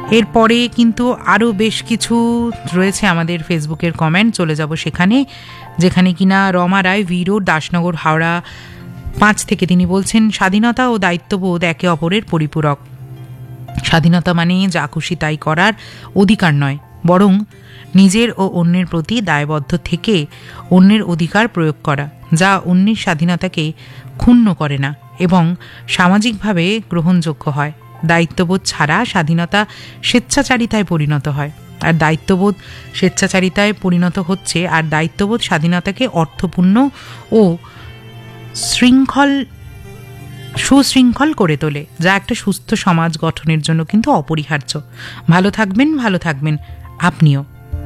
এরপরে কিন্তু আরও বেশ কিছু রয়েছে আমাদের ফেসবুকের কমেন্ট, চলে যাব সেখানে, যেখানে কিনা রমা রায় ভিরোড দাসনগর হাওড়া 5 থেকে তিনি বলছেন, স্বাধীনতা ও দায়িত্ববোধ একে অপরের পরিপূরক। স্বাধীনতা মানে যা খুশি তাই করার অধিকার নয়, বরং নিজের ও অন্যের প্রতি দায়বদ্ধ থেকে অন্যের অধিকার প্রয়োগ করা, যা অন্যের স্বাধীনতাকে ক্ষুণ্ণ করে না এবং সামাজিকভাবে গ্রহণযোগ্য হয়। দায়িত্ববোধ ছাড়া স্বাধীনতা স্বেচ্ছাচারিতায় পরিণত হয়, আর দায়িত্ববোধ স্বেচ্ছাচারিতায় পরিণত হচ্ছে, আর দায়িত্ববোধ স্বাধীনতাকে অর্থপূর্ণ ও সুশৃঙ্খল করে তোলে, যা একটা সুস্থ সমাজ গঠনের জন্য কিন্তু অপরিহার্য। ভালো থাকবেন আপনিও।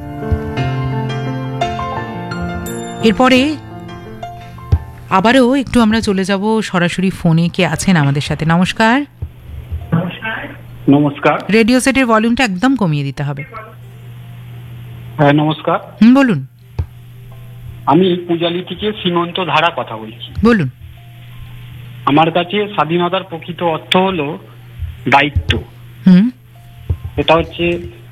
এরপরে আবারও একটু আমরা চলে যাব সরাসরি ফোনে। কে আছেন আমাদের সাথে? নমস্কার। নমস্কার। রেডিও সেটের ভলিউমটা একদম কমিয়ে দিতে হবে। হ্যাঁ নমস্কার। বলুন। আমি পূজালি থেকে সীমন্ত ধারা কথা বলছি। বলুন। আমার কাছে স্বাধীনতার প্রকৃত অর্থ হলো দায়িত্ব। এটা হচ্ছে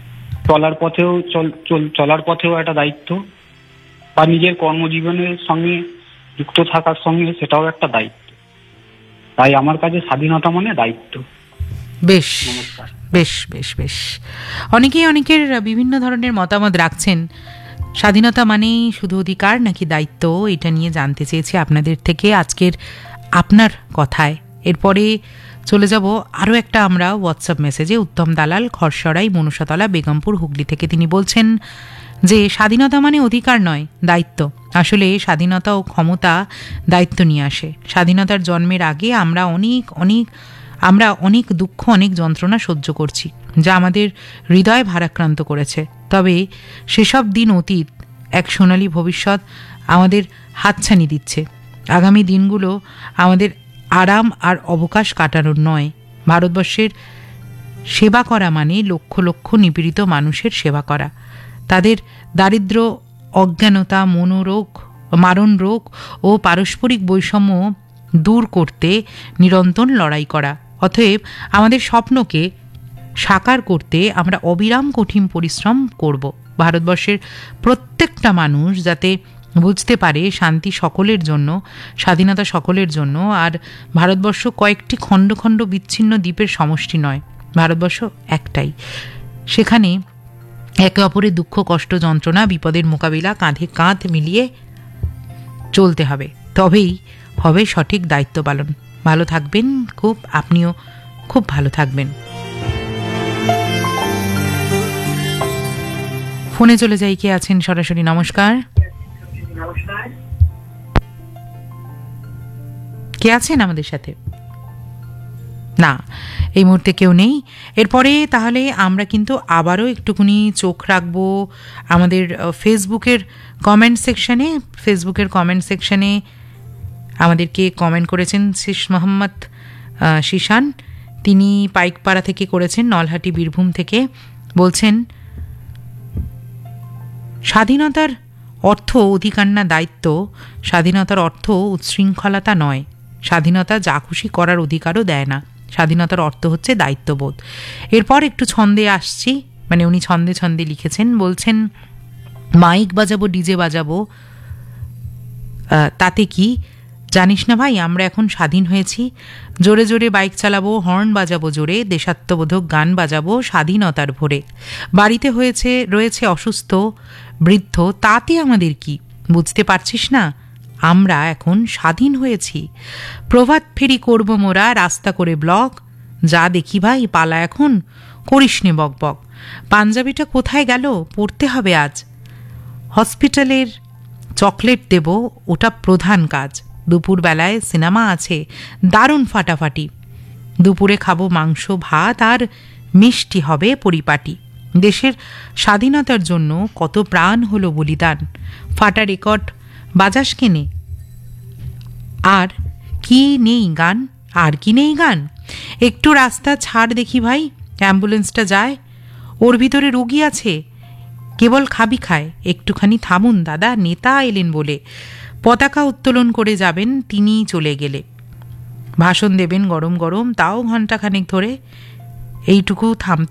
চলার পথেও একটা দায়িত্ব, বা নিজের কর্মজীবনের সঙ্গে যুক্ত থাকার সঙ্গে সেটাও একটা দায়িত্ব। তাই আমার কাছে স্বাধীনতা মানে দায়িত্ব। বেশ বেশ বেশ বেশ অনেকেই অনেকের বিভিন্ন ধরনের মতামত রাখছেন। স্বাধীনতা মানেই শুধু অধিকার নাকি দায়িত্ব, এটা নিয়ে জানতে চেয়েছি আপনাদের থেকে আজকের আপনার কথায়। এরপরে চলে যাব আরও একটা আমরা হোয়াটসঅ্যাপ মেসেজে। উত্তম দালাল, খরসরাই, মনুষাতলা, বেগমপুর, হুগলি থেকে তিনি বলছেন যে স্বাধীনতা মানে অধিকার নয়, দায়িত্ব। আসলে স্বাধীনতা ও ক্ষমতা দায়িত্ব নিয়ে আসে। স্বাধীনতার জন্মের আগে আমরা অনেক দুঃখ, অনেক যন্ত্রণা সহ্য করছি, যা আমাদের হৃদয় ভারাক্রান্ত করেছে। তবে সেসব দিন অতীত, এক সোনালী ভবিষ্যৎ আমাদের হাতছানি দিচ্ছে। আগামী দিনগুলো আমাদের আরাম আর অবকাশ কাটানোর নয়। ভারতবর্ষের সেবা করা মানে লক্ষ লক্ষ নিপীড়িত মানুষের সেবা করা, তাদের দারিদ্র্য, অজ্ঞানতা, মারণ রোগ ও পারস্পরিক বৈষম্য দূর করতে নিরন্তর লড়াই করা। অতএব আমাদের স্বপ্নকে সাকার করতে আমরা অবিরাম কঠিন পরিশ্রম করব। ভারতবর্ষের প্রত্যেকটা মানুষ যাতে বুঝতে পারে শান্তি সকলের জন্য, স্বাধীনতা সকলের জন্য, আর ভারতবর্ষ কয়েকটি খণ্ড খণ্ড বিচ্ছিন্ন দ্বীপের সমষ্টি নয়। ভারতবর্ষ একটাই, সেখানে একে অপরের দুঃখ, কষ্ট, যন্ত্রণা, বিপদের মোকাবিলা কাঁধে কাঁধ মিলিয়ে চলতে হবে, তবেই হবে সঠিক দায়িত্ব পালন। ভালো থাকবেন খুব, আপনিও খুব ভালো থাকবেন। ফোনে চলে যাই, কে আছেন সরাসরি? নমস্কার। কে আছেন আমাদের সাথে? না, এই মুহূর্তে কেউ নেই। এরপরে তাহলে আমরা কিন্তু আবারও একটুখানি চোখ রাখবো আমাদের ফেসবুকের কমেন্ট সেকশনে আমাদেরকে কমেন্ট করেছেন শেষ মোহাম্মদ শিশান। তিনি পাইকপাড়া থেকে করেছেন, নলহাটি বীরভূম থেকে। বলছেন, স্বাধীনতার অর্থ অধিকার না দায়িত্ব। স্বাধীনতার অর্থ উচ্ছৃঙ্খলতা নয়। স্বাধীনতা যা খুশি করার অধিকারও দেয় না। স্বাধীনতার অর্থ হচ্ছে দায়িত্ববোধ। এরপর একটু ছন্দে আসছি, মানে উনি ছন্দে ছন্দে লিখেছেন। বলছেন, মাইক বাজাবো, ডিজে বাজাবো, তাতে কি? জানিস না ভাই, আমরা এখন স্বাধীন হয়েছি। জোরে জোরে বাইক চালাবো, হর্ন বাজাবো জোরে, দেশাত্মবোধক গান বাজাবো স্বাধীনতার ভোরে। বাড়িতে রয়েছে অসুস্থ বৃদ্ধ, তাতে আমাদের কি? বুঝতে পারছিস না, আমরা এখন স্বাধীন হয়েছি। প্রভাত ফেরি করব মোরা, রাস্তা করে ব্লক, যা দেখি ভাই পালা এখন, করিস নে বক বক। পাঞ্জাবিটা কোথায় গেল, পড়তে হবে আজ। হসপিটালের চকলেট দেব, ওটা প্রধান কাজ। দুপুরবেলায় সিনেমা আছে দারুণ ফাটাফাটি। দুপুরে খাবো মাংস ভাত, আর মিষ্টি হবে পরিপাটি। দেশের স্বাধীনতার জন্য কত প্রাণ হলো বলিদান। ফাটা রেকর্ড বাজাস কেনে, আর কি নেই গান? একটু রাস্তা ছাড় দেখি ভাই, অ্যাম্বুলেন্সটা যায়, ওর ভিতরে রোগী আছে, কেবল খাবি খায়। একটুখানি থামুন দাদা, নেতা এলেন বলে। পতাকা উত্তোলন করে যাবেন, তিনিই চলে গেলে। ভাষণ দেবেন গরম গরম, তাও ঘণ্টাখানেক ধরে। এইটুকু থামতে